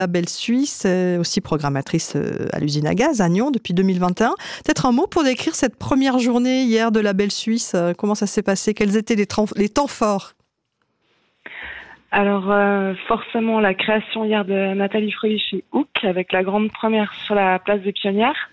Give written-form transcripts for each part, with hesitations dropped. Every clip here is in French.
Belle Suisse, aussi programmatrice à l'usine à gaz à Nyon depuis 2021. Peut-être un mot pour décrire cette première journée hier de la Belle Suisse. Comment ça s'est passé? Quels étaient les temps forts? Alors, forcément, la création hier de Nathalie Freulich chez Hook, avec la grande première sur la place des Pionnières.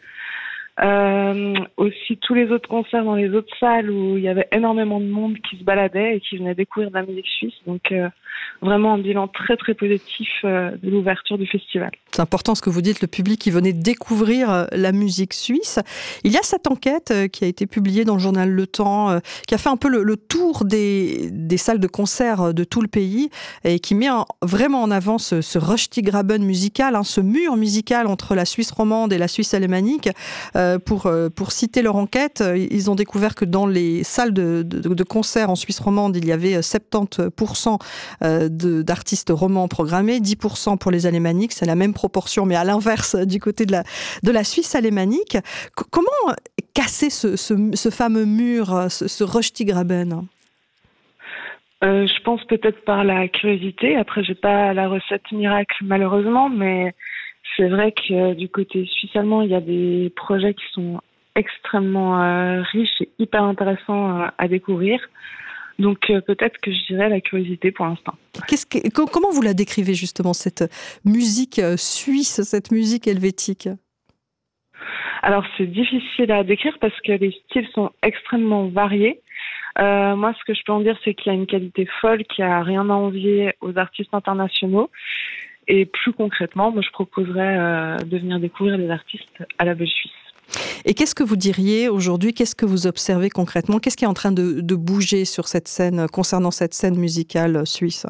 Aussi tous les autres concerts dans les autres salles où il y avait énormément de monde qui se baladait et qui venait découvrir de la musique suisse. Donc, vraiment un bilan très, très positif de l'ouverture du festival. C'est important ce que vous dites, le public qui venait découvrir la musique suisse. Il y a cette enquête qui a été publiée dans le journal Le Temps, qui a fait un peu le tour des salles de concert de tout le pays et qui met vraiment en avant ce Röstigraben musical, ce mur musical entre la Suisse romande et la Suisse alémanique. Pour citer leur enquête, ils ont découvert que dans les salles de concert en Suisse romande, il y avait 70% d'artistes romans programmés, 10% pour les alémaniques. C'est la même proportion, mais à l'inverse du côté de la Suisse alémanique. Comment casser ce fameux mur, ce Röstigraben? Je pense peut-être par la curiosité. Après, j'ai pas la recette miracle malheureusement, mais c'est vrai que du côté suisse-allemand, il y a des projets qui sont extrêmement riches et hyper intéressants à découvrir. Donc peut-être que je dirais la curiosité pour l'instant. Comment vous la décrivez justement, cette musique suisse, cette musique helvétique? Alors c'est difficile à décrire parce que les styles sont extrêmement variés. Moi, ce que je peux en dire, c'est qu'il y a une qualité folle qui a rien à envier aux artistes internationaux. Et plus concrètement, moi, je proposerais de venir découvrir les artistes à la Belle Suisse. Et qu'est-ce que vous diriez aujourd'hui? Qu'est-ce que vous observez concrètement? Qu'est-ce qui est en train de bouger sur cette scène, concernant cette scène musicale suisse?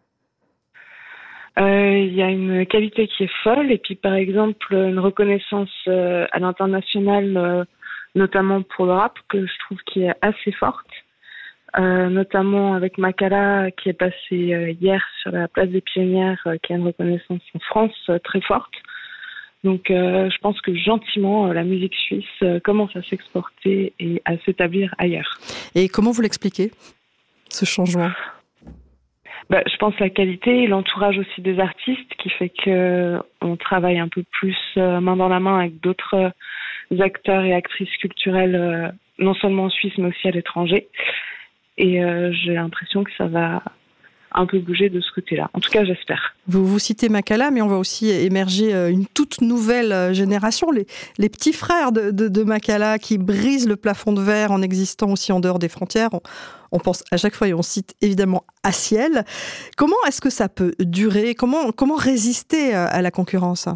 Il y a une qualité qui est folle. Et puis, par exemple, une reconnaissance à l'international, notamment pour le rap, que je trouve qui est assez forte. Notamment avec Makala qui est passé hier sur la place des Pionnières, qui a une reconnaissance en France très forte. Donc je pense que gentiment la musique suisse commence à s'exporter et à s'établir ailleurs. Et comment vous l'expliquez, ce changement? Je pense la qualité et l'entourage aussi des artistes qui fait que on travaille un peu plus main dans la main avec d'autres acteurs et actrices culturelles, non seulement en Suisse mais aussi à l'étranger. Et j'ai l'impression que ça va un peu bouger de ce côté-là. En tout cas, j'espère. Vous citez Makala, mais on va aussi émerger une toute nouvelle génération, les petits frères de Makala qui brisent le plafond de verre en existant aussi en dehors des frontières. On pense à chaque fois et on cite évidemment Aciel. Comment est-ce que ça peut durer? Comment résister à la concurrence?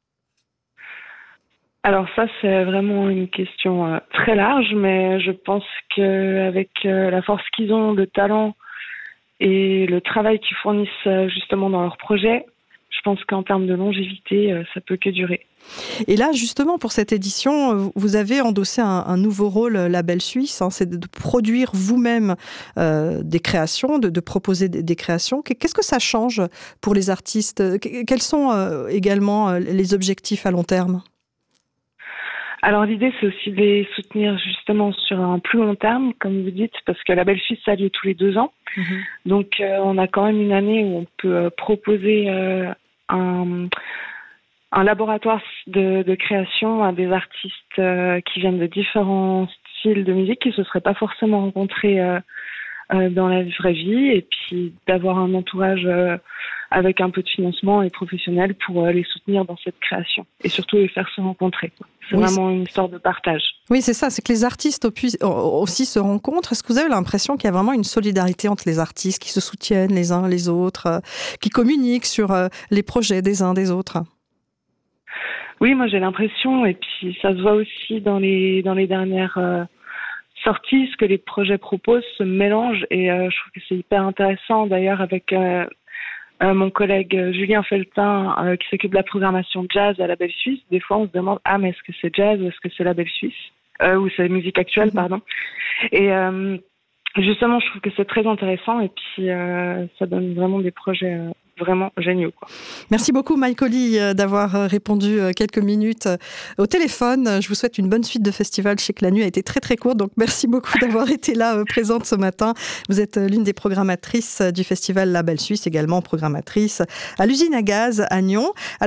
Alors ça, c'est vraiment une question très large, mais je pense qu'avec la force qu'ils ont, le talent et le travail qu'ils fournissent justement dans leurs projets, je pense qu'en termes de longévité, ça peut que durer. Et là, justement, pour cette édition, vous avez endossé un nouveau rôle, la Belle Suisse, c'est de produire vous-même des créations, de proposer des créations. Qu'est-ce que ça change pour les artistes? Quels sont également les objectifs à long terme? Alors l'idée, c'est aussi de les soutenir justement sur un plus long terme, comme vous dites, parce que la Belle Suisse, ça a lieu tous les 2 ans. Donc on a quand même une année où on peut proposer un laboratoire de création à des artistes qui viennent de différents styles de musique qui ne se seraient pas forcément rencontrés dans la vraie vie, et puis d'avoir un entourage avec un peu de financement et professionnel pour les soutenir dans cette création et surtout les faire se rencontrer. C'est vraiment une histoire de partage. Oui, c'est ça, c'est que les artistes aussi se rencontrent. Est-ce que vous avez l'impression qu'il y a vraiment une solidarité entre les artistes qui se soutiennent les uns les autres, qui communiquent sur les projets des uns des autres? Oui, moi j'ai l'impression, et puis ça se voit aussi dans les dernières sorties, ce que les projets proposent se mélangent, et je trouve que c'est hyper intéressant. D'ailleurs, avec mon collègue Julien Feltin, qui s'occupe de la programmation jazz à la Belle Suisse, des fois on se demande mais est-ce que c'est jazz ou est-ce que c'est la Belle Suisse ou c'est musique actuelle, pardon. Et justement, je trouve que c'est très intéressant, et puis ça donne vraiment des projets vraiment géniaux, quoi. Merci beaucoup Mike Colli d'avoir répondu quelques minutes au téléphone. Je vous souhaite une bonne suite de festival. Je sais que la nuit a été très très courte, donc merci beaucoup d'avoir été là présente ce matin. Vous êtes l'une des programmatrices du festival La Belle Suisse, également programmatrice à l'usine à gaz à Nyon.